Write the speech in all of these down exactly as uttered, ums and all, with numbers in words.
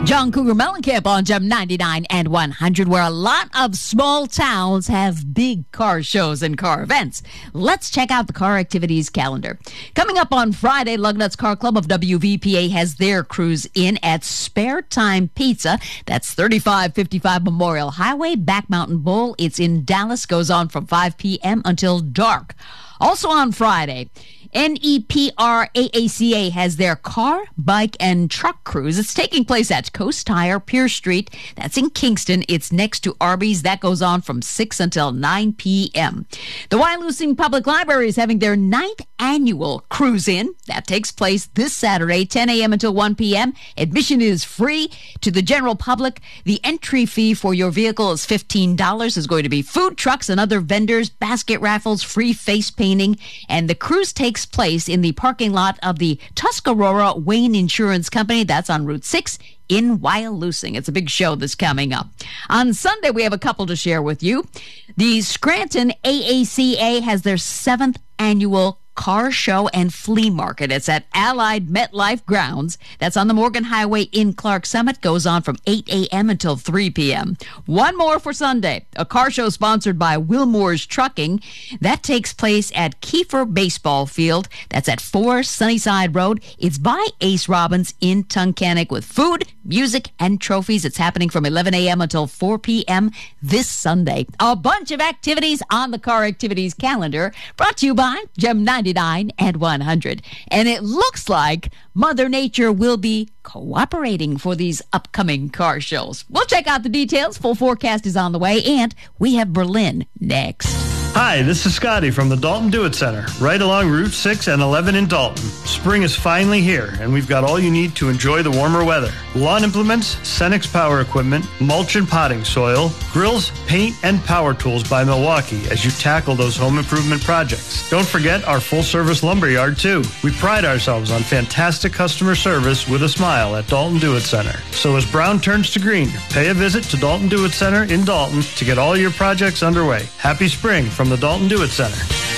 John Cougar Mellencamp on Gem ninety-nine and one hundred, where a lot of small towns have big car shows and car events. Let's check out the car activities calendar. Coming up on Friday, Lugnuts Car Club of W V P A has their cruise in at Spare Time Pizza. That's thirty-five fifty-five Memorial Highway, Back Mountain Bowl. It's in Dallas, goes on from five p.m. until dark. Also on Friday, N E P R A A C A has their car, bike, and truck cruise. It's taking place at Coast Tire, Pierce Street. That's in Kingston. It's next to Arby's. That goes on from six until nine p.m. The Wyalusing Public Library is having their ninth annual cruise-in. That takes place this Saturday, ten a.m. until one p.m. Admission is free to the general public. The entry fee for your vehicle is fifteen dollars. There's going to be food trucks and other vendors, basket raffles, free face painting, and the cruise takes place in the parking lot of the Tuscarora Wayne Insurance Company. That's on Route six in Wyalusing. It's a big show that's coming up. On Sunday, we have a couple to share with you. The Scranton A A C A has their seventh annual car show and flea market. It's at Allied MetLife Grounds. That's on the Morgan Highway in Clark Summit. Goes on from eight a.m. until three p.m. One more for Sunday. A car show sponsored by Wilmore's Trucking. That takes place at Kiefer Baseball Field. That's at four Sunnyside Road. It's by Ace Robbins in Tunkhannock with food, music, and trophies. It's happening from eleven a.m. until four p.m. this Sunday. A bunch of activities on the car activities calendar brought to you by Gem ninety-nine and one hundred. And it looks like Mother Nature will be cooperating for these upcoming car shows. We'll check out the details. Full forecast is on the way, and we have Berlin next. Hi, this is Scotty from the Dalton Do-It Center, right along Route six and eleven in Dalton. Spring is finally here, and we've got all you need to enjoy the warmer weather. Lawn implements, Cenex power equipment, mulch and potting soil, grills, paint, and power tools by Milwaukee as you tackle those home improvement projects. Don't forget our full-service lumberyard, too. We pride ourselves on fantastic customer service with a smile at Dalton Do-It Center. So as brown turns to green, pay a visit to Dalton Do-It Center in Dalton to get all your projects underway. Happy spring from the Dalton Do-It Center.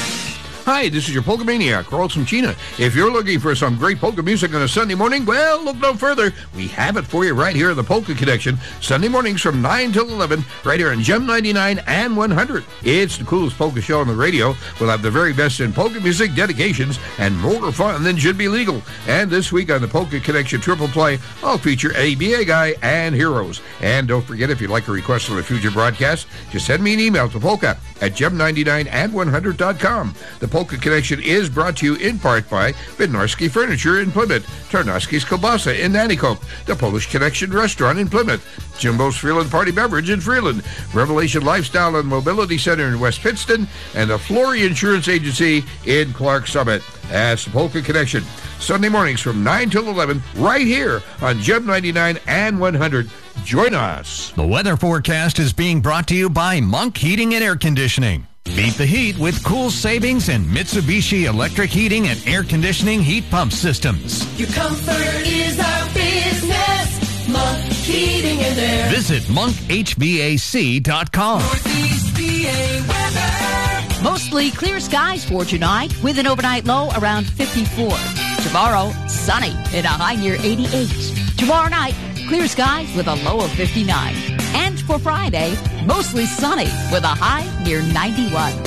Hi, this is your Polka Maniac, Carl China. If you're looking for some great polka music on a Sunday morning, well, look no further. We have it for you right here in the Polka Connection, Sunday mornings from nine till eleven, right here on Gem ninety-nine and one hundred. It's the coolest polka show on the radio. We'll have the very best in polka music, dedications, and more fun than should be legal. And this week on the Polka Connection Triple Play, I'll feature A B A Guy and Heroes. And don't forget, if you'd like a request on a future broadcast, just send me an email to polka at gem ninety-nine and one hundred dot com. The Polka Connection is brought to you in part by Bednarski Furniture in Plymouth, Tarnowski's Kielbasa in Nanticoke, the Polish Connection Restaurant in Plymouth, Jimbo's Freeland Party Beverage in Freeland, Revelation Lifestyle and Mobility Center in West Pittston, and the Flory Insurance Agency in Clark Summit. That's the Polka Connection, Sunday mornings from nine till eleven, right here on Gem ninety-nine and one hundred. Join us. The weather forecast is being brought to you by Monk Heating and Air Conditioning. Beat the heat with cool savings and Mitsubishi electric heating and air conditioning heat pump systems. Your comfort is our business. Monk Heating and Air. Visit monk h v a c dot com. Northeast P A weather. Mostly clear skies for tonight with an overnight low around fifty-four. Tomorrow, sunny and a high near eighty-eight. Tomorrow night, clear skies with a low of fifty-nine. And for Friday, mostly sunny with a high near ninety-one.